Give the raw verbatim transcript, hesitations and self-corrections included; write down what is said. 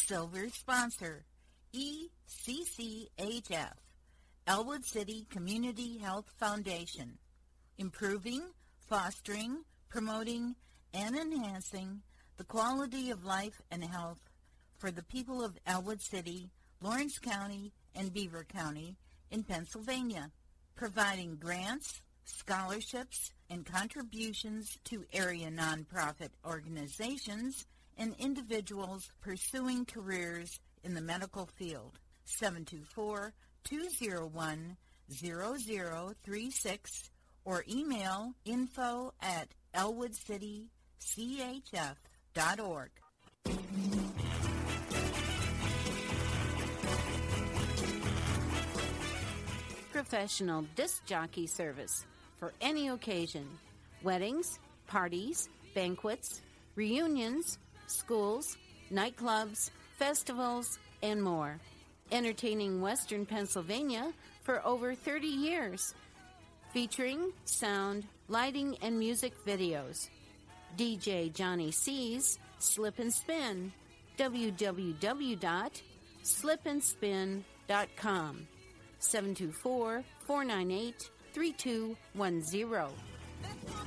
Silver sponsor, E C C H F, Elwood City Community Health Foundation, improving, fostering, promoting, and enhancing the quality of life and health for the people of Elwood City, Lawrence County, and Beaver County in Pennsylvania, providing grants, scholarships, and contributions to area nonprofit organizations and individuals pursuing careers in the medical field. seven two four, two zero one, zero zero three six or email info at elwood city c h f dot org. Professional disc jockey service for any occasion. Weddings, parties, banquets, reunions, schools, nightclubs, festivals, and more. Entertaining Western Pennsylvania for over thirty years. Featuring sound, lighting, and music videos. D J Johnny C's Slip and Spin. w w w dot slip and spin dot com. seven two four, four nine eight, three two one zero.